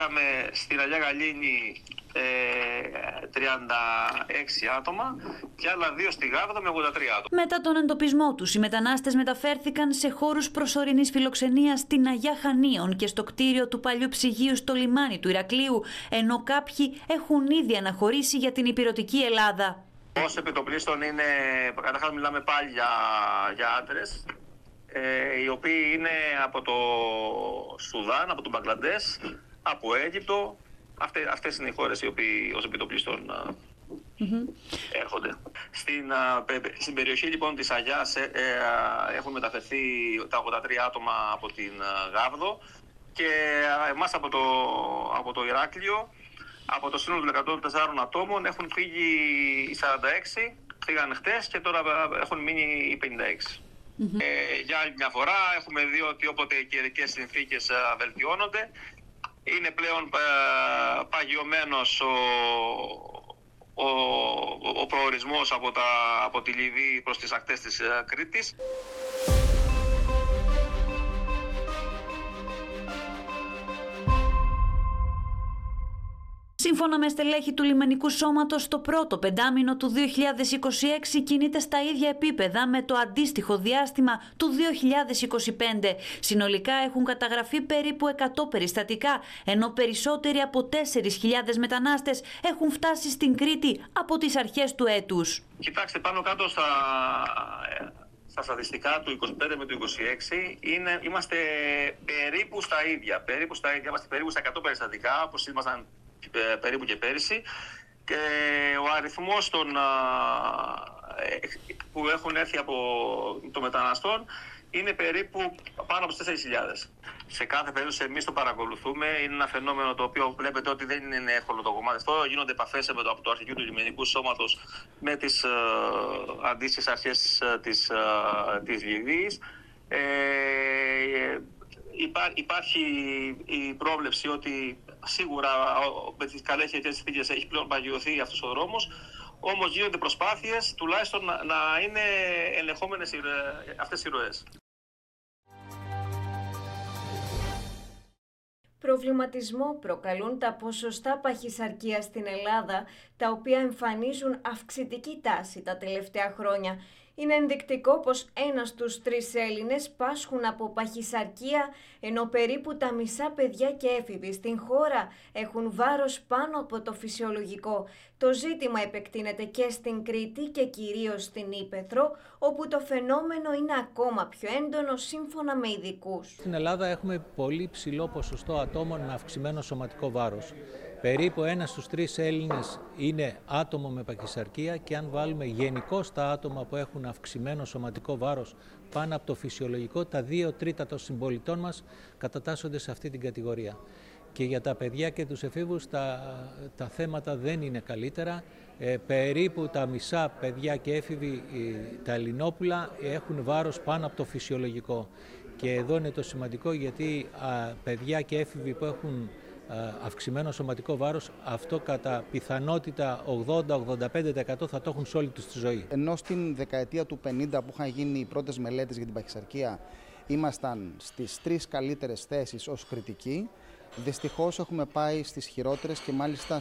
Είχαμε στην Αγία Γαλήνη 36 άτομα και άλλα 2 στη Γάβδο με 83 άτομα. Μετά τον εντοπισμό τους, οι μετανάστες μεταφέρθηκαν σε χώρους προσωρινής φιλοξενίας στην Αγιά Χανίων και στο κτίριο του παλιού ψυγείου στο λιμάνι του Ηρακλείου, ενώ κάποιοι έχουν ήδη αναχωρήσει για την ηπειρωτική Ελλάδα. Ως επιτοπλίστων είναι, καταρχάς μιλάμε πάλι για άντρες, οι οποίοι είναι από το Σουδάν, από τον Μπαγκλαντές, από Αίγυπτο. Αυτές είναι οι χώρες οι οποίοι ως επιτοπλίστων έρχονται. Στην περιοχή λοιπόν της Αγιάς έχουν μεταφερθεί τα 83 άτομα από την Γάβδο και εμάς από το Ηράκλειο, από το σύνολο των 104 ατόμων έχουν φύγει οι 46, φύγανε χτες και τώρα έχουν μείνει οι 56. Για άλλη μια φορά έχουμε δει ότι όποτε οι καιρικές συνθήκες βελτιώνονται, είναι πλέον παγιωμένος ο προορισμός από τη Λιβύη προς τις ακτές της Κρήτης. Σύμφωνα με στελέχη του λιμενικού σώματος, το πρώτο πεντάμινο του 2026 κινείται στα ίδια επίπεδα με το αντίστοιχο διάστημα του 2025. Συνολικά έχουν καταγραφεί περίπου 100 περιστατικά, ενώ περισσότεροι από 4.000 μετανάστες έχουν φτάσει στην Κρήτη από τις αρχές του έτους. Κοιτάξτε, πάνω κάτω στα στατιστικά του 25 με το 26 είμαστε περίπου στα ίδια. Είμαστε περίπου στα 100 περιστατικά, όπως ήμασταν περίπου και πέρυσι, και ο αριθμός που έχουν έρθει από το μεταναστών είναι περίπου πάνω από 4.000. Σε κάθε περίπτωση εμείς το παρακολουθούμε. Είναι ένα φαινόμενο το οποίο βλέπετε ότι δεν είναι εύκολο το κομμάτι αυτό. Γίνονται επαφές από το αρχηγείο του λιμενικού σώματος με τις αντίστοιχες αρχές της Λιβύης. Υπάρχει η πρόβλεψη ότι σίγουρα με τις καλές χειρικές συνθήκες έχει πλέον παγιωθεί αυτός ο δρόμος, όμως γίνονται προσπάθειες τουλάχιστον να είναι ελεγχόμενες αυτές οι ροές. Προβληματισμό προκαλούν τα ποσοστά παχυσαρκίας στην Ελλάδα, τα οποία εμφανίζουν αυξητική τάση τα τελευταία χρόνια. Είναι ενδεικτικό πως 1 στους 3 Έλληνες πάσχουν από παχυσαρκία, ενώ περίπου τα μισά παιδιά και έφηβοι στην χώρα έχουν βάρος πάνω από το φυσιολογικό. Το ζήτημα επεκτείνεται και στην Κρήτη και κυρίως στην Ύπαιθρο, όπου το φαινόμενο είναι ακόμα πιο έντονο σύμφωνα με ειδικούς. Στην Ελλάδα έχουμε πολύ ψηλό ποσοστό ατόμων με αυξημένο σωματικό βάρος. Περίπου 1 στους 3 Έλληνες είναι άτομο με παχυσαρκία και αν βάλουμε γενικώς τα άτομα που έχουν αυξημένο σωματικό βάρος πάνω από το φυσιολογικό, τα 2 τρίτα των συμπολιτών μας κατατάσσονται σε αυτή την κατηγορία. Και για τα παιδιά και τους εφήβους τα θέματα δεν είναι καλύτερα. Περίπου τα μισά παιδιά και έφηβοι, τα ελληνόπουλα, έχουν βάρος πάνω από το φυσιολογικό. Και εδώ είναι το σημαντικό, γιατί παιδιά και έφηβοι που έχουν αυξημένο σωματικό βάρος, αυτό κατά πιθανότητα 80-85% θα το έχουν σε όλη τους τη ζωή. Ενώ στην δεκαετία του 50 που είχαν γίνει οι πρώτες μελέτες για την παχυσαρκία ήμασταν στις 3 καλύτερες θέσεις ως κριτικοί, δυστυχώς έχουμε πάει στις χειρότερες και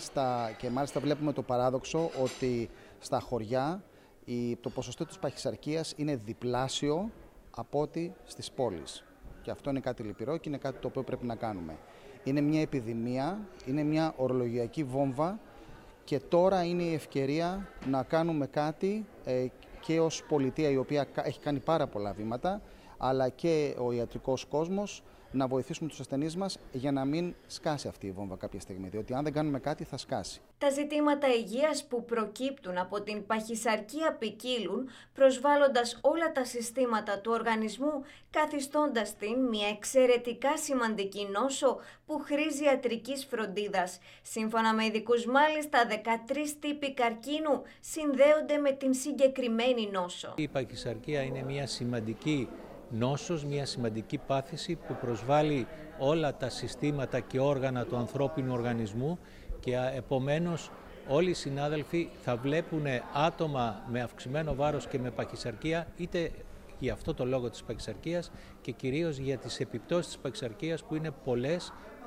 μάλιστα βλέπουμε το παράδοξο ότι στα χωριά το ποσοστό της παχυσαρκίας είναι διπλάσιο από ό,τι στις πόλεις. Και αυτό είναι κάτι λυπηρό και είναι κάτι το οποίο πρέπει να κάνουμε. Είναι μια επιδημία, είναι μια ορολογιακή βόμβα και τώρα είναι η ευκαιρία να κάνουμε κάτι και ως πολιτεία, η οποία έχει κάνει πάρα πολλά βήματα, αλλά και ο ιατρικός κόσμος, να βοηθήσουμε τους ασθενείς μας για να μην σκάσει αυτή η βόμβα κάποια στιγμή, διότι αν δεν κάνουμε κάτι θα σκάσει. Τα ζητήματα υγείας που προκύπτουν από την παχυσαρκία ποικίλουν, προσβάλλοντας όλα τα συστήματα του οργανισμού, καθιστώντας την μια εξαιρετικά σημαντική νόσο που χρήζει ιατρικής φροντίδας. Σύμφωνα με ειδικούς, μάλιστα 13 τύποι καρκίνου συνδέονται με την συγκεκριμένη νόσο. Η παχυσαρκία είναι μια σημαντική νόσος, μια σημαντική πάθηση που προσβάλλει όλα τα συστήματα και όργανα του ανθρώπινου οργανισμού και επομένως όλοι οι συνάδελφοι θα βλέπουν άτομα με αυξημένο βάρος και με παχυσαρκία, είτε για αυτό το λόγο της παχυσαρκίας και κυρίως για τις επιπτώσεις της παχυσαρκίας που είναι πολλές